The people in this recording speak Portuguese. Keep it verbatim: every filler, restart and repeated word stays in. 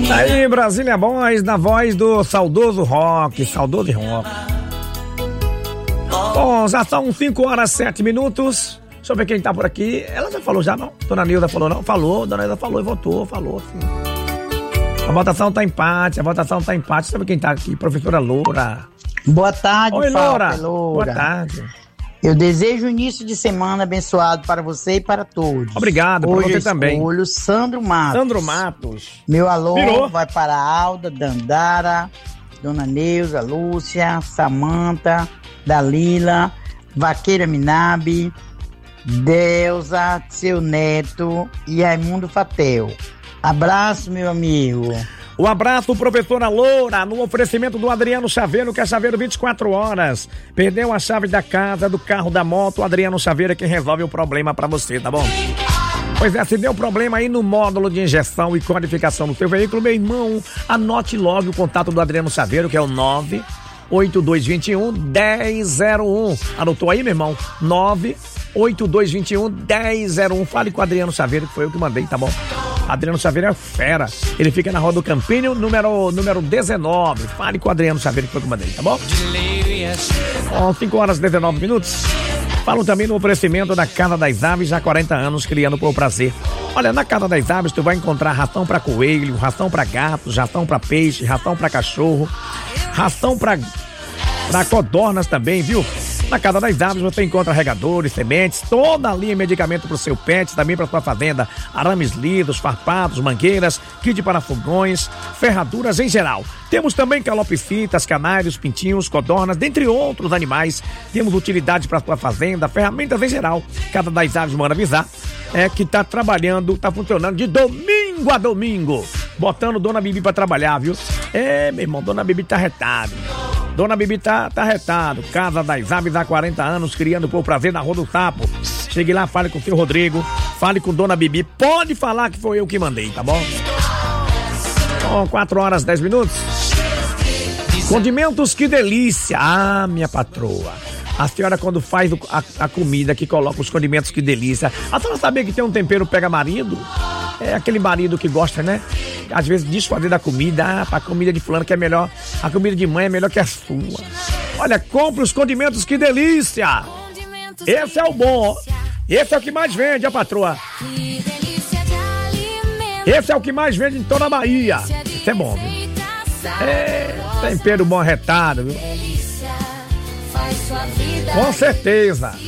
Aí, Brasília Boys, na voz do saudoso rock, saudoso rock. Bom, já são cinco horas e sete minutos. Deixa eu ver quem tá por aqui. Ela já falou já, não? Dona Nilda falou não? Falou, Dona Nilda falou e votou, falou sim. A votação tá empate, a votação tá empate. Sabe quem tá aqui? Professora Loura. Boa tarde, Oi, Loura. Loura. Boa tarde. Eu desejo um início de semana abençoado para você e para todos. Obrigado, para você também. Hoje Sandro Matos. Sandro Matos. Meu alô Virou. vai para a Alda, Dandara, Dona Neuza, Lúcia, Samanta, Dalila, Vaqueira Minabe, Deusa, seu neto e Raimundo Fatel. Abraço, meu amigo. Um abraço, professora Loura, no oferecimento do Adriano Chaveiro, que é Chaveiro vinte e quatro horas. Perdeu a chave da casa, do carro, da moto, o Adriano Chaveiro é quem resolve o problema pra você, tá bom? Pois é, se deu problema aí no módulo de injeção e codificação do seu veículo, meu irmão, anote logo o contato do Adriano Chaveiro, que é o nove oito dois dois um, um zero zero um. Anotou aí, meu irmão? nove oito dois dois um, um zero zero um. Fale com o Adriano Chaveiro, que foi eu que mandei, tá bom? Adriano Chaveiro é fera. Ele fica na Rua do Campinho, número, número dezenove. Fale com o Adriano Chaveiro, que foi o que eu mandei, tá bom? Bom, cinco horas e dezenove minutos. Falam também no oferecimento da Casa das Aves, há quarenta anos, criando por prazer. Olha, na Casa das Aves tu vai encontrar ração pra coelho, ração pra gatos, ração pra peixe, ração pra cachorro, ração pra, pra codornas também, viu? Na Casa das Aves você encontra regadores, sementes, toda a linha de medicamento pro seu pet, também pra sua fazenda, arames lisos, farpados, mangueiras, kit para fogões, ferraduras em geral. Temos também calopsitas, canários, pintinhos, codornas, dentre outros animais. Temos utilidades para sua fazenda, ferramentas em geral. Casa das Aves, manda avisar, é que tá trabalhando, tá funcionando de domingo a domingo, botando Dona Bibi pra trabalhar, viu? É, meu irmão, Dona Bibi tá retada. Dona Bibi tá, tá retado. Casa das Aves há quarenta anos, criando por prazer na Rua do Sapo. Chegue lá, fale com o seu Rodrigo, fale com Dona Bibi. Pode falar que foi eu que mandei, tá bom? Bom, quatro horas e dez minutos. Condimentos, que delícia. Ah, minha patroa. A senhora, quando faz a, a comida, que coloca os condimentos, que delícia. A senhora sabia que tem um tempero pega marido? É aquele marido que gosta, né? Às vezes diz fazer da comida, ah, a comida de fulano que é melhor, a comida de mãe é melhor que a sua. Olha, compre os condimentos, que delícia! Esse é o bom, ó. Esse é o que mais vende, ó, patroa. Esse é o que mais vende em toda a Bahia. Esse é bom, viu? É, tempero bom retado, viu? Com certeza.